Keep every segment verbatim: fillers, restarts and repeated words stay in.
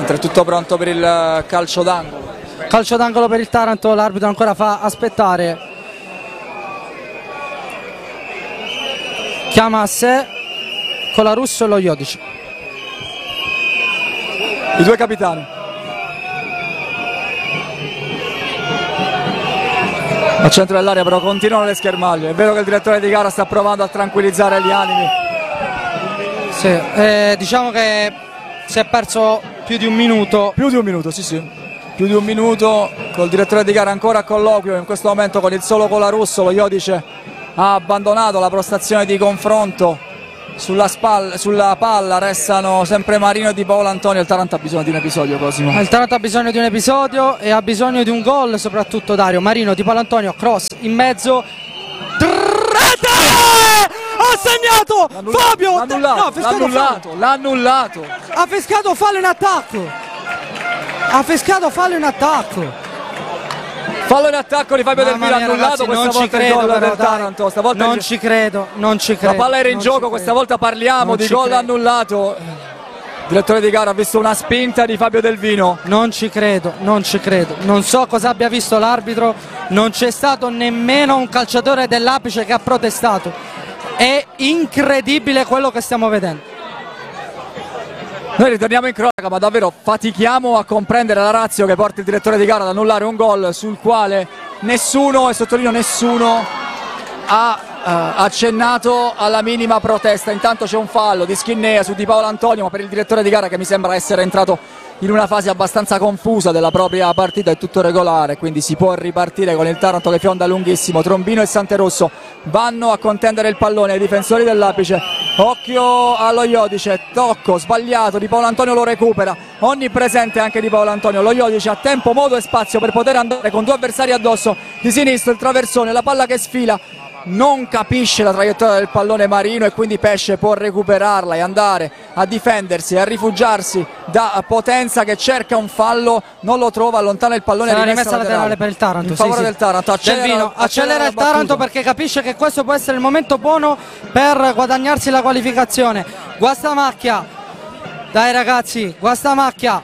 mentre tutto pronto per il calcio d'angolo. Calcio d'angolo per il Taranto, l'arbitro ancora fa aspettare, chiama a sé Colarusso e lo Iodice, i due capitani. Al centro dell'area però continuano le schermaglie, è vero che il direttore di gara sta provando a tranquillizzare gli animi. Sì, eh, diciamo che si è perso più di un minuto. Più di un minuto, sì sì. Più di un minuto, col direttore di gara ancora a colloquio, in questo momento con il solo Colarusso. Lo Iodice ha abbandonato la postazione di confronto, sulla, spalla, sulla palla restano sempre Marino e Di Paolo Antonio. Il Taranto ha bisogno di un episodio, Cosimo. Il Taranto ha bisogno di un episodio e ha bisogno di un gol soprattutto, Dario. Marino, Di Paolo Antonio, cross in mezzo, rete! Ha segnato Fabio! L'ha annullato, no, l'ha annullato, l'ha annullato. Ha fiscato fallo in attacco. Ha fiscato fallo in attacco. Fallo in attacco di Fabio Del Vino, annullato. Ragazzi, questa non volta ci credo, il gol però, del Taranto. Stavolta non il... ci credo, non ci credo. La palla era in gioco, questa volta parliamo non di gol credo. annullato. Il direttore di gara ha visto una spinta di Fabio Del Vino. Non ci credo, non ci credo. Non so cosa abbia visto l'arbitro, non c'è stato nemmeno un calciatore dell'Apice che ha protestato. È incredibile quello che stiamo vedendo. Noi ritorniamo in cronaca, ma davvero fatichiamo a comprendere la ratio che porta il direttore di gara ad annullare un gol sul quale nessuno, e sottolineo nessuno, ha uh, accennato alla minima protesta. Intanto c'è un fallo di Schinnea su Di Paolo Antonio, ma per il direttore di gara, che mi sembra essere entrato in una fase abbastanza confusa della propria partita, è tutto regolare, quindi si può ripartire con il Taranto che fionda lunghissimo. Trombino e Santerosso vanno a contendere il pallone ai difensori dell'Apice. Occhio allo Iodice, tocco sbagliato, Di Paolo Antonio lo recupera, onnipresente anche Di Paolo Antonio. Lo Iodice ha tempo, modo e spazio per poter andare con due avversari addosso, di sinistro il traversone, la palla che sfila, non capisce la traiettoria del pallone Marino e quindi Pesce può recuperarla e andare a difendersi, a rifugiarsi da Potenza che cerca un fallo, non lo trova, allontana il pallone. Sarà rimessa laterale per il Taranto, in favore sì, del Taranto. Accelera, Del Vino, accelera, accelera il Taranto perché capisce che questo può essere il momento buono per guadagnarsi la qualificazione. Guastamacchia, dai ragazzi, Guastamacchia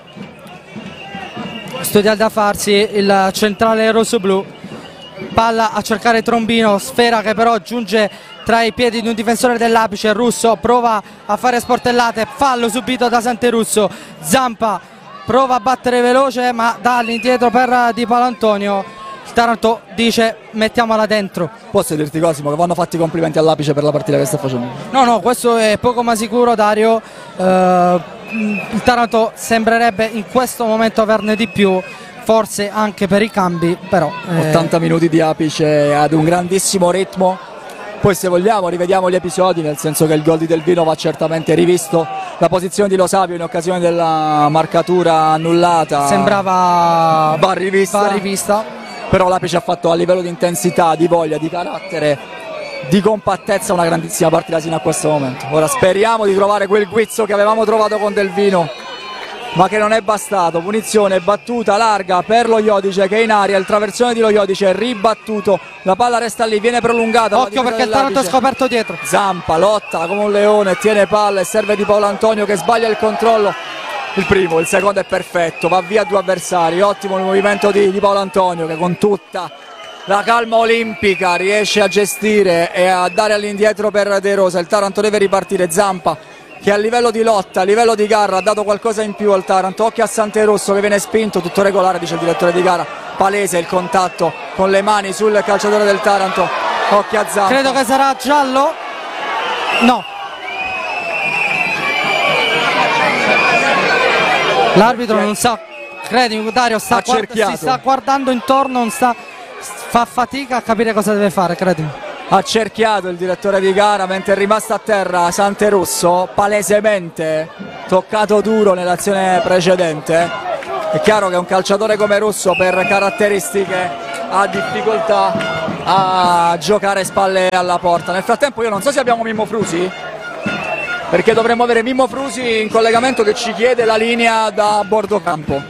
studia da farsi il centrale rosso-blu. Palla a cercare Trombino, sfera che però giunge tra i piedi di un difensore dell'Apice. Russo prova a fare sportellate, fallo subito da Santerusso. Zampa prova a battere veloce ma dà all'indietro per Di Paolo Antonio. Il Taranto dice mettiamola dentro. Posso dirti, Cosimo, che vanno fatti i complimenti all'Apice per la partita che sta facendo? No, no, questo è poco ma sicuro, Dario. eh, Il Taranto sembrerebbe in questo momento averne di più, forse anche per i cambi, però eh... ottanta minuti di Apice ad un grandissimo ritmo. Poi se vogliamo rivediamo gli episodi, nel senso che il gol di Del Vino va certamente rivisto, la posizione di Lo Savio in occasione della marcatura annullata sembrava va rivista, va rivista. Però l'Apice ha fatto a livello di intensità, di voglia, di carattere, di compattezza una grandissima partita sino a questo momento. Ora speriamo di trovare quel guizzo che avevamo trovato con Del Vino, ma che non è bastato. Punizione, battuta larga per lo Iodice che è in aria, il traversone di lo Iodice è ribattuto, la palla resta lì, viene prolungata. Occhio perché il Taranto è scoperto dietro. Zampa lotta come un leone, tiene palla e serve Di Paolo Antonio che sbaglia il controllo. Il primo, il secondo è perfetto, va via due avversari. Ottimo il movimento di, di Paolo Antonio che con tutta la calma olimpica riesce a gestire e a dare all'indietro per De Rosa. Il Taranto deve ripartire. Zampa che a livello di lotta, a livello di gara ha dato qualcosa in più al Taranto. Occhio a Santerosso che viene spinto, tutto regolare dice il direttore di gara, palese il contatto con le mani sul calciatore del Taranto. Occhio a Zampa. Credo che sarà giallo. No. L'arbitro non sa, credimi Dario, sta guard- si sta guardando intorno, non sta, fa fatica a capire cosa deve fare, credimi. Ha cerchiato il direttore di gara mentre è rimasto a terra Santerosso, palesemente toccato duro nell'azione precedente. È chiaro che un calciatore come Russo per caratteristiche ha difficoltà a giocare spalle alla porta. Nel frattempo io non so se abbiamo Mimmo Frusi, perché dovremmo avere Mimmo Frusi in collegamento che ci chiede la linea da bordo campo.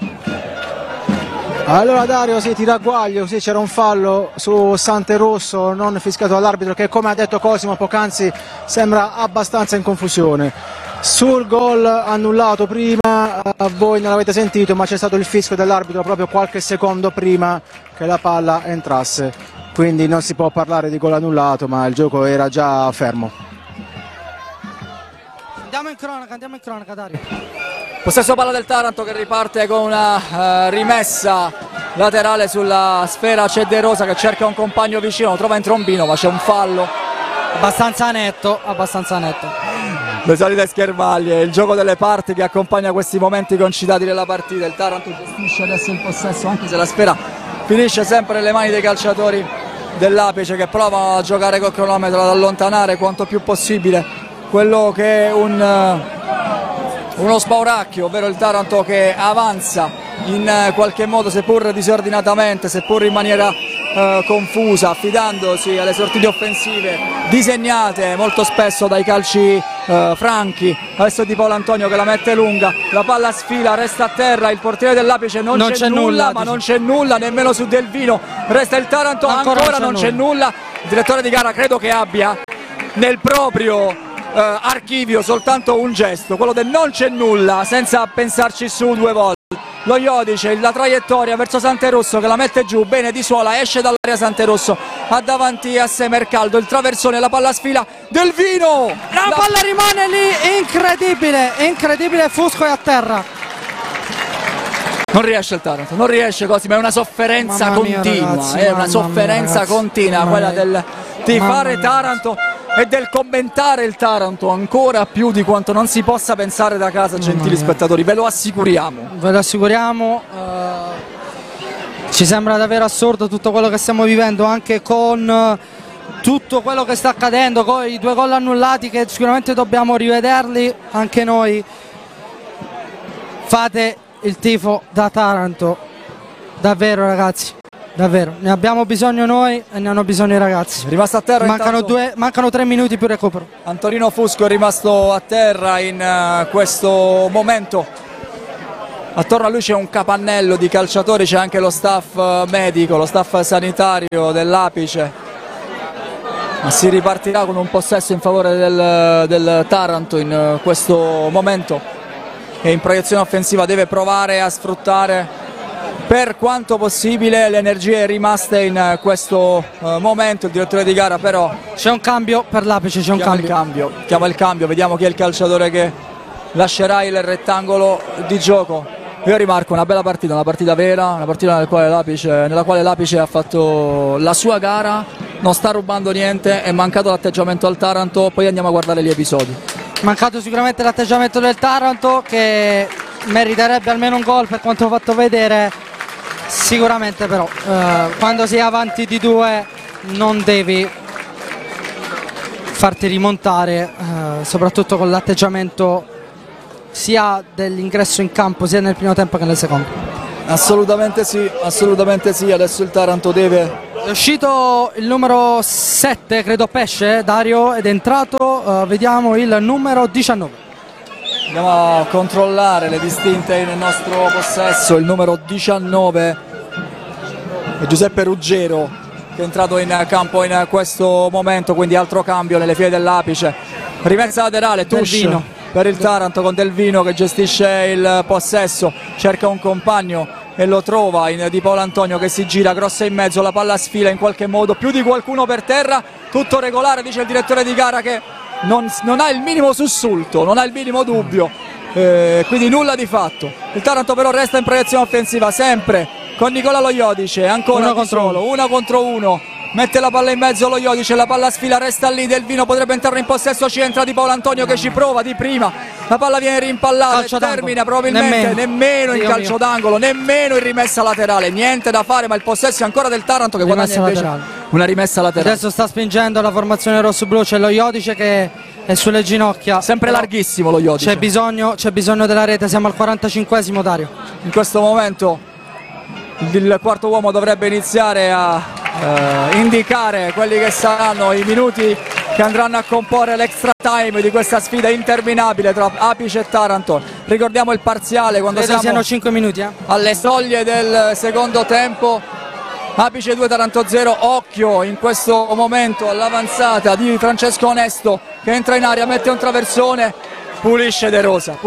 Allora Dario, sì, ti ragguaglio, sì, c'era un fallo su Santerosso non fischiato dall'arbitro che, come ha detto Cosimo poc'anzi, sembra abbastanza in confusione. Sul gol annullato prima, voi non l'avete sentito, ma c'è stato il fischio dell'arbitro proprio qualche secondo prima che la palla entrasse, quindi non si può parlare di gol annullato, ma il gioco era già fermo. Andiamo in cronaca, andiamo in cronaca, Dario. Possesso palla del Taranto che riparte con una uh, rimessa laterale sulla sfera. C'è De Rosa che cerca un compagno vicino, lo trova in trombino, ma c'è un fallo. Abbastanza netto, abbastanza netto. Le solite schermaglie, il gioco delle parti che accompagna questi momenti concitati della partita. Il Taranto gestisce adesso il possesso, anche se la sfera finisce sempre nelle mani dei calciatori dell'Apice, che provano a giocare col cronometro, ad allontanare quanto più possibile quello che è un, uno spauracchio, ovvero il Taranto che avanza in qualche modo, seppur disordinatamente, seppur in maniera eh, confusa, affidandosi alle sortite offensive disegnate molto spesso dai calci eh, franchi. Adesso Di Paolo Antonio che la mette lunga, la palla sfila, resta a terra, il portiere dell'Apice non, non c'è, c'è nulla, nulla, ma dice. non c'è nulla nemmeno su Delvino, resta il Taranto, ancora, ancora non c'è nulla. nulla. Il direttore di gara credo che abbia nel proprio Uh, archivio soltanto un gesto, quello del non c'è nulla, senza pensarci su due volte. Lo Iodice, la traiettoria verso Santerosso che la mette giù, bene Di Suola, esce dall'area Santerosso, ha davanti a sé Mercaldo, il traversone, la palla sfila, Delvino! La, la palla rimane lì, incredibile, incredibile, Fusco è a terra. Non riesce il Taranto, non riesce così, ma è una sofferenza Mamma mia, continua, ragazzi, è una sofferenza mia, continua, mamma quella mia. del tifare Mamma mia. Taranto e del commentare il Taranto ancora più di quanto non si possa pensare da casa, gentili spettatori, ve lo assicuriamo. Ve lo assicuriamo, uh, ci sembra davvero assurdo tutto quello che stiamo vivendo, anche con uh, tutto quello che sta accadendo, con i due gol annullati che sicuramente dobbiamo rivederli anche noi. Fate il tifo da Taranto, davvero ragazzi. Davvero, ne abbiamo bisogno noi e ne hanno bisogno i ragazzi. È rimasto a terra mancano, due, mancano tre minuti più recupero. Antonino Fusco è rimasto a terra in uh, questo momento. Attorno a lui c'è un capannello di calciatori, c'è anche lo staff uh, medico, lo staff sanitario dell'Apice. Ma si ripartirà con un possesso in favore del, del Taranto in uh, questo momento, che in proiezione offensiva deve provare a sfruttare per quanto possibile le energie rimaste in questo uh, momento. Il direttore di gara però c'è un cambio per l'Apice, c'è un chiama cambio. Il cambio chiama il cambio, vediamo chi è il calciatore che lascerà il rettangolo di gioco. Io rimarco una bella partita, una partita vera, una partita nella quale l'Apice, nella quale l'Apice ha fatto la sua gara, non sta rubando niente, è mancato l'atteggiamento al Taranto, poi andiamo a guardare gli episodi. Mancato sicuramente l'atteggiamento del Taranto, che meriterebbe almeno un gol per quanto ho fatto vedere. Sicuramente però eh, quando sei avanti di due non devi farti rimontare, eh, soprattutto con l'atteggiamento sia dell'ingresso in campo sia nel primo tempo che nel secondo. Assolutamente sì, assolutamente sì, adesso il Taranto deve... È uscito il numero sette, credo Pesce, Dario, ed è entrato, eh, vediamo il numero diciannove. Andiamo a controllare le distinte nel nostro possesso, il numero diciannove è Giuseppe Ruggero che è entrato in campo in questo momento, quindi altro cambio nelle file dell'Apice. Rimessa laterale, touche per il Taranto con Delvino che gestisce il possesso, cerca un compagno e lo trova in Di Paolo Antonio che si gira, grossa in mezzo, la palla sfila in qualche modo, più di qualcuno per terra, tutto regolare, dice il direttore di gara che Non, non ha il minimo sussulto, non ha il minimo dubbio, eh, quindi nulla di fatto. Il Taranto però resta in proiezione offensiva sempre con Nicola Lo Iodice, ancora uno di contro solo, uno. uno contro uno, mette la palla in mezzo Lo Iodice, la palla sfila, resta lì, Delvino potrebbe entrare in possesso, ci entra Di Paolo Antonio che ci prova di prima, la palla viene rimpallata Calcio e termina probabilmente nemmeno, nemmeno in Dio calcio mio. d'angolo, nemmeno in rimessa laterale, niente da fare, ma il possesso è ancora del Taranto che Rimessa guadagna invece laterale. una rimessa laterale. Adesso sta spingendo la formazione rosso-blu, c'è Lo Iodice che è sulle ginocchia. Sempre Però larghissimo Lo Iodice. C'è bisogno, c'è bisogno della rete, siamo al quarantacinquesimo, Dario. In questo momento il quarto uomo dovrebbe iniziare a eh, indicare quelli che saranno i minuti che andranno a comporre l'extra time di questa sfida interminabile tra Apice e Taranto. Ricordiamo il parziale quando Credo siamo siano cinque minuti. Eh? alle soglie del secondo tempo. Apice due, Taranto zero, occhio in questo momento all'avanzata di Francesco Onesto che entra in aria, mette un traversone, pulisce De Rosa.